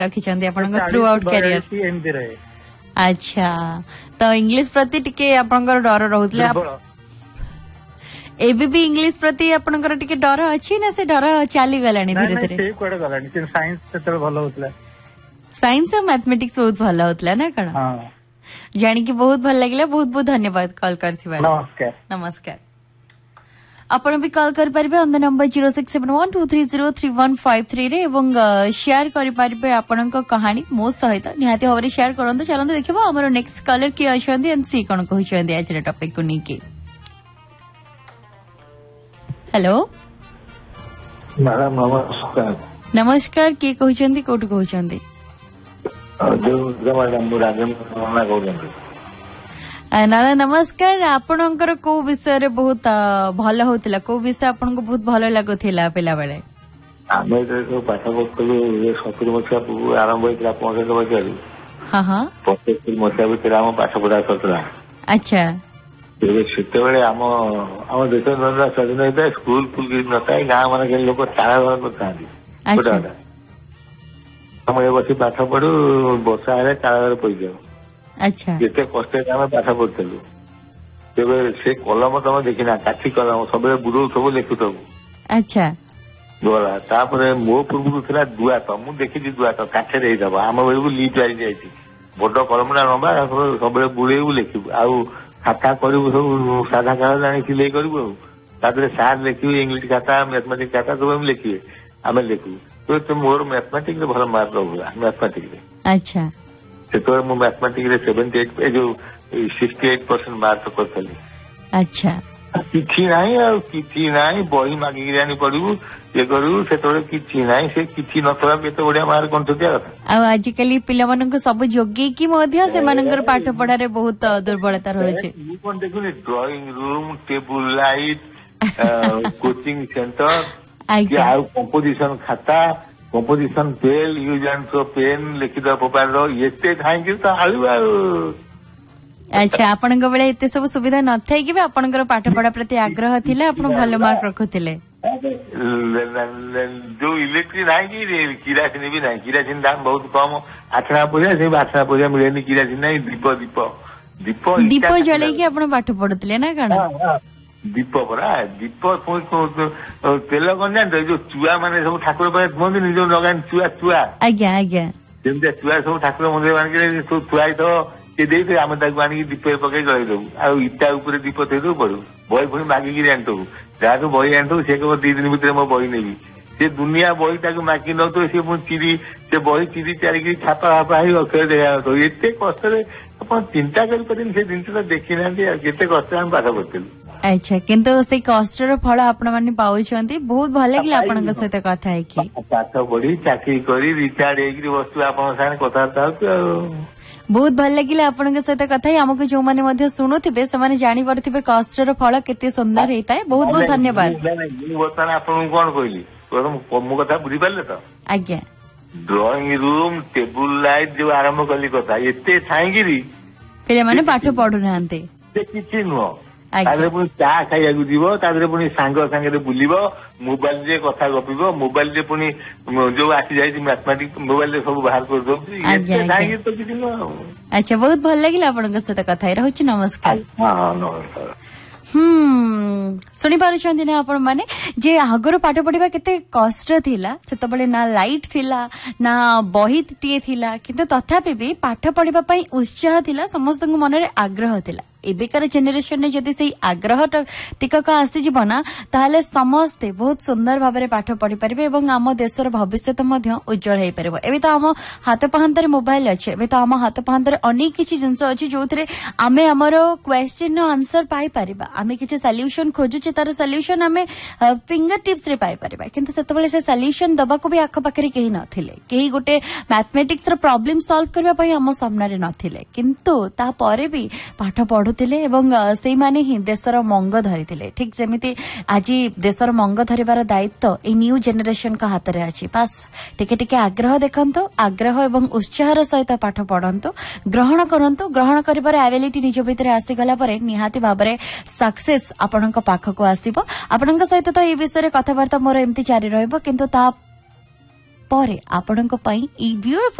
रखिछन्ती आपन through out career एमती रहे। अच्छा तो इंग्लिश प्रति टिके आपनकर डर रहउतले एबी भी इंग्लिश प्रति आपनकर टिके डर अछि ना से डर चाली गलानी धीरे धीरे से कोड गलानी से साइंस सेते भलो होतला साइंस और मैथमेटिक्स बहुत भलो होतला ना कण हां जानी कि बहुत भल लागला बहुत बहुत धन्यवाद कॉल करथिबा नमस्कार नमस्कार आपण भी कॉल कर परिबे ऑन द नंबर 0671230353 रे एवं शेयर करि परिबे आपनक कहानी मो सहित निहाती होरे शेयर करंतो चलंतो देखिबो हमर नेक्स्ट कॉलर की अछंदी एंड सी कोन कहउछंदी आज रे टॉपिक को निके हेलो मैडम नमस्कार नमस्कार के कहउछंदी कोट कहउछंदी जो मैडम राजेंद्र कहउछंदी नाना नमस्कार आपणकर को विषय रे बहुत भल होतिला को विषय आपनको बहुत भल लागुथिला पिला बेले आमे जो पाठ पढुलु 70 मसिया पूर्व आरंभ होइतला 65 मसिया हां हां 75 मसिया भितर हम पाठ पढा करतला अच्छा सेते बेले हम देश नंदा स्वाधीन होता स्कूल फुल न था गांव माने के लोग चारा घर करतांती अच्छा हम ए बसी पाठ पढु वर्षा हेले चारा घर पइ जाऊ अच्छा केते कष्ट आम पाठ पढ़ुलु तेरे से कलम तुम देखना काठी कलम सब बुढ़ऊ सब लिखुथबु अच्छा गला तापर मो पूर्व था दुआत मु देखी दुआत काठे देदब आम बेलू लिप आई जाए बड़ कलम ना नबा सब बुड़ेबू लिखू आउ खाता करू सब साधा कागज जानी सिलाई करू तापर सार लिखे इंग्लिश खाता मैथमेटिक्स खाता सब लिखे आम लिखू तो मोर मैथमेटिक्स भल मार्क रहा मैथमेटिक्स अच्छा से मु मैथमेटिक्स 78 जो 68% मार्क करथली अच्छा किछि नाही बही मागिक जानी पड़ू ये करू से किछि नाही से किछि नथला केते बढ़िया मार्क कोन दिया कथा आ आज कली पिला मानन को सब जोगी की मध्य से मानकर पाठ पढ़ा रे बहुत दुर्बलता रहै छै मु कोन देखुनी drawing room table light coaching centre आ कंपोजिशन खाता composition pail use and throw pen लिखित पेपर एते थाई तो आलू अच्छा आपनक बेले एते सब सुविधा न थाई कि आपनकर पाठ पढ़ा प्रति आग्रह थिले आपण भलो मार्क रखुथिले जो इलेक्ट्रिक नाही कि किरासिन भी नाही किरासिन दाम बहुत कम 8 पैसा से 8 पैसा मिलेनी किरासिन नाही दीप दीप दीप दीप जळै कि आपण पाठ पढुतले ना काना दीप परा दीप तेल कौन जानते जो चुआ माने सब ठाकुर पाखे धुअंती जो लगान चुआ चुआ आज्ञा आज्ञा जमी चुआ सब ठाकुर मंदिर मान सब थुआई तो सी दे आम आनिक दीप पकई जलईदबू आ इटा उपर दीप थेदू पड़ू बही पुणी मागिकी आनथबू जहाँ बही आनथबू से कह 2 दिन भितर मो बही नेबी से दुनिया बही ताकू मागी नौ सी चिरी से बही चिरी चारिकी छापा फापा ही अक्षर देखा एत कष्ट आप चिंता कर जिनसा देखी ना केते कष्ट आम पाठ पढ़लु अच्छा किंतु से कष्टर फल आपण माने पाउछंती बहुत भल लागला आपनक सहित कथा है कि पाठ पढ़ी चाकरी करी रिटायर्ड हेकरी वस्तु आपण साने कथा बहुत भल लगिला आपनक सहित कथा है हमको जो माने मध्ये सुनुथिबे से माने जानि परथिबे कष्टर फल केते सुंदर हेता है बहुत बहुत धन्यवाद बर्तमान आपन कोन कहली मो कथा बुझी पाले तो आज्ञा ड्राइंग रूम टेबल लाइट जो आरंभ कली कथा एते थाईगिरी पिले माने पाठ पढु नांते से किछि नुह तादरे पुणी चा खाइବାକୁ ଯିବ ତାଦରେ ପୁଣି ସାଙ୍ଗ ସାଙ୍ଗରେ ବୁଲିବ ମୋବାଇଲ ରେ କଥା ଗପିବ ମୋବାଇଲ ରେ ପୁଣି ଯୋଉ ଆସି ଯାଇଛି ମ୍ୟାଥମେଟିକ୍ସ ମୋବାଇଲ ରେ ସବୁ ବାହାର କରି ଦଉଛି ଏତେ କାହିଁକି ତ କିଛି ନୁହଁ ଆଚ୍ଛା ବହୁତ ଭଲ ଲାଗିଲା ଆପଣଙ୍କ ସହିତ କଥା ହେଇ ରହୁଛି ନମସ୍କାର ହଁ ନମସ୍କାର शुणी पारुछंती ना आपण माने जे आगर पाठ पढ़िबा केते कष्ट थिला सेतबेले ना लाइट थिला ना बही टिए थिला किंतु तथापि भी पाठ पढ़िबा पई उत्साह थिला समस्त मन रे आग्रह थिला एबेकार जेनेरेशन ने जदि से आग्रह टिकक आसी जीव ना ताहले समस्ते बहुत सुंदर भाव में पाठ पढ़ी पारे और आम देशर भविष्य उज्जवल हो पार एवं तो आम हाथ पाहांतर मोबाइल अच्छे एवं तो आम हाथ पाहांतर अनेक किसी जिनस अच्छी जो आमे आमर क्वेश्चन आंसर पाई परिबा आमे किसी सॉल्यूशन खोजुचे तार सॉल्यूशन आमे फिंगर टिप्स रे पाई परिबा किंतु सेतबेले से सॉल्यूशन दबा को भी आख पाखरे केही नथिले केही गोटे मैथमेटिक्स रो प्रॉब्लम सॉल्व करबा पई आम सामने रे नथिले किंतु ता परे भी पाठ पढुथिले एवं सेही माने ही देशर मंग धरिथिले ठीक जेमिति आज देशर मंग धरिबार दायित्व ए न्यू जनरेशन का हाथ रे अछि बस टिके टिके आग्रह देखंतु आग्रह एवं उत्साहर सहित पाठ पढंतु ग्रहण करंतु ग्रहण करिबार एबिलिटी निज भितर आसी गला परे निहाती भाबरे सक्सेस आपनक पाखको आसीबो आपनक सहित तो ए विषय रे कथाबार्ता मोर एम्ति जारी रहइबो किंतु ता ପରେ ଆପଣଙ୍କ ପାଇଁ ଏଇ ବ୍ୟୁଟିଫୁଲ